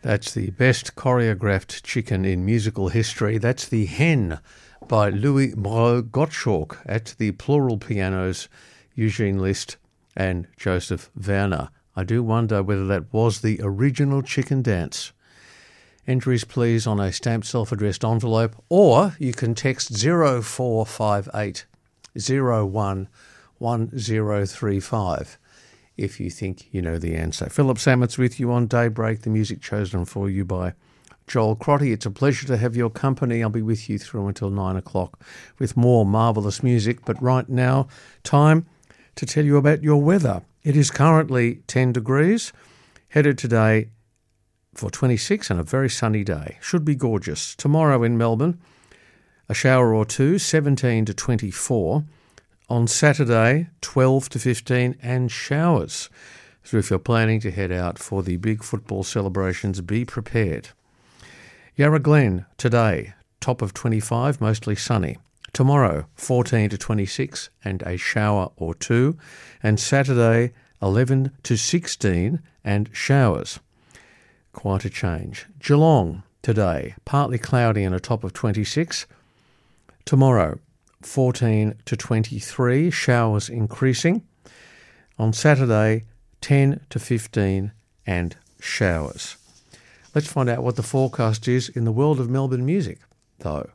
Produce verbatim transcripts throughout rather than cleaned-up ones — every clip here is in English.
That's the best choreographed chicken in musical history. That's The Hen by Louis Moreau Gottschalk at the plural pianos, Eugene Liszt and Joseph Werner. I do wonder whether that was the original chicken dance. Entries please on a stamped self-addressed envelope, or you can text zero four five eight zero one one zero three five if you think you know the answer. Philip Sammet's with you on Daybreak, the music chosen for you by Joel Crotty. It's a pleasure to have your company. I'll be with you through until nine o'clock with more marvellous music. But right now, time to tell you about your weather. It is currently ten degrees, headed today for twenty-six and a very sunny day. Should be gorgeous. Tomorrow in Melbourne, a shower or two, seventeen to twenty-four. On Saturday, twelve to fifteen, and showers. So if you're planning to head out for the big football celebrations, be prepared. Yarra Glen today, top of twenty-five, mostly sunny. Tomorrow, fourteen to twenty-six and a shower or two. And Saturday, eleven to sixteen and showers. Quite a change. Geelong today, partly cloudy and a top of twenty-six. Tomorrow, fourteen to twenty-three, showers increasing. On Saturday, ten to fifteen and showers. Let's find out what the forecast is in the world of Melbourne music, though.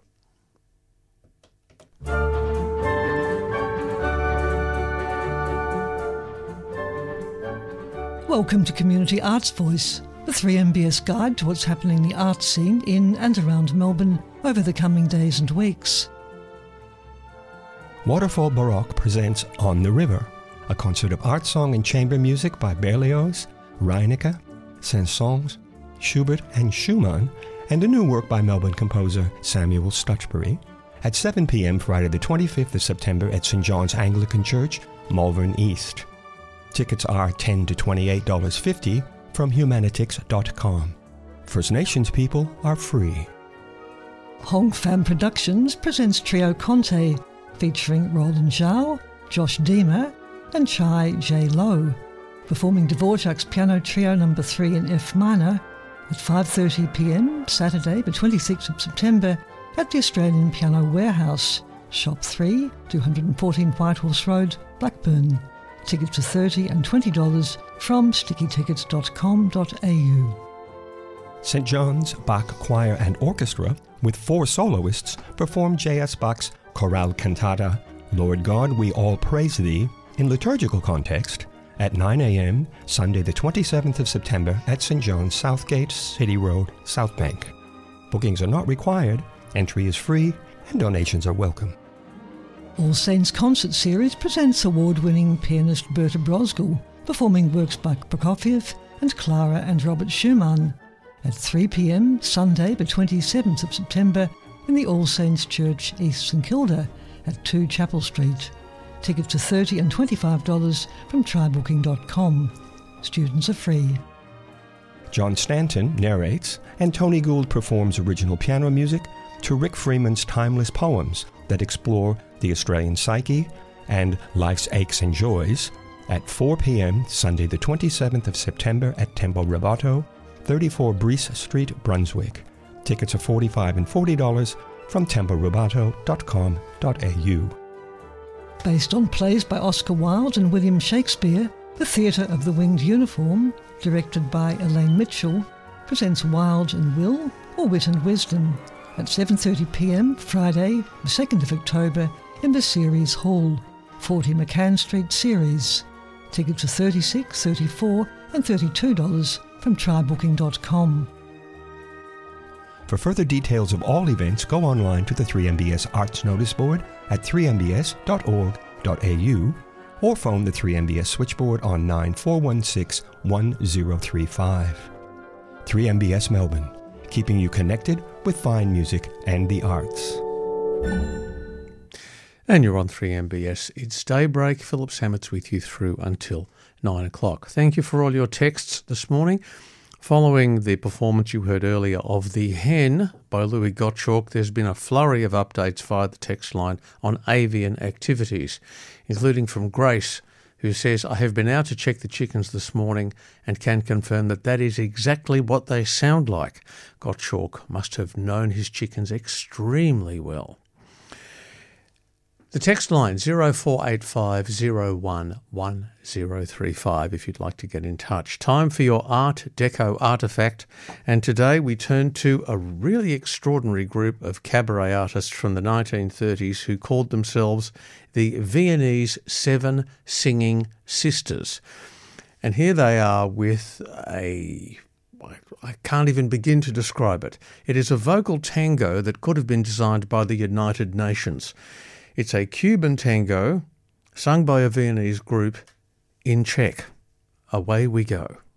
Welcome to Community Arts Voice, the three M B S guide to what's happening in the arts scene in and around Melbourne over the coming days and weeks. Waterfall Baroque presents On the River, a concert of art song and chamber music by Berlioz, Reinecke, Saint-Saëns, Schubert and Schumann, and a new work by Melbourne composer Samuel Stutchbury, at seven p.m. Friday the twenty-fifth of September at Saint John's Anglican Church, Malvern East. Tickets are ten to twenty-eight dollars fifty from humanitix dot com. First Nations people are free. Hong Fam Productions presents Trio Conte, featuring Roland Zhao, Josh Deemer and Chai J. Low, performing Dvorak's Piano Trio number three in F minor at five thirty p.m. Saturday the twenty-sixth of September at the Australian Piano Warehouse, Shop three, two fourteen Whitehorse Road, Blackburn. Tickets are thirty dollars and twenty dollars from sticky tickets dot com dot a u. Saint John's Bach Choir and Orchestra, with four soloists, perform J S. Bach's chorale cantata, Lord God, We All Praise Thee, in liturgical context, at nine a.m. Sunday the twenty-seventh of September at Saint John's Southgate, City Road, South Bank. Bookings are not required, entry is free, and donations are welcome. All Saints Concert Series presents award-winning pianist Berta Brosgel, performing works by Prokofiev and Clara and Robert Schumann, at three p.m. Sunday the twenty-seventh of September in the All Saints Church, East St Kilda, at two Chapel Street. Tickets are thirty dollars and twenty-five dollars from try booking dot com. Students are free. John Stanton narrates, and Tony Gould performs original piano music to Rick Freeman's timeless poems that explore the Australian psyche and life's aches and joys, at four p.m. Sunday the twenty-seventh of September at Tempo Roboto, thirty-four Breese Street, Brunswick. Tickets are forty-five dollars and forty dollars from tempo roboto dot com dot a u. Based on plays by Oscar Wilde and William Shakespeare, the Theatre of the Winged Uniform, directed by Elaine Mitchell, presents Wilde and Will, or Wit and Wisdom, at seven thirty p.m. Friday, the second of October, in the Ceres Hall, forty McCann Street, Ceres. Tickets are thirty-six dollars, thirty-four dollars and thirty-two dollars from try booking dot com. For further details of all events, go online to the three M B S Arts Notice Board at three m b s dot org dot a u or phone the three M B S switchboard on nine four one six one zero three five. three M B S Melbourne, keeping you connected with fine music and the arts. And you're on three M B S. It's Daybreak. Philip Sammet's with you through until nine o'clock. Thank you for all your texts this morning. Following the performance you heard earlier of The Hen by Louis Gottschalk, there's been a flurry of updates via the text line on avian activities, including from Grace, who says, I have been out to check the chickens this morning and can confirm that that is exactly what they sound like. Gottschalk must have known his chickens extremely well. The text line zero four eight five zero one one zero three five if you'd like to get in touch. Time for your Art Deco artefact, and today we turn to a really extraordinary group of cabaret artists from the nineteen thirties who called themselves the Viennese Seven Singing Sisters. And here they are with a... I can't even begin to describe it. It is a vocal tango that could have been designed by the United Nations. It's a Cuban tango sung by a Viennese group in Czech. Away we go.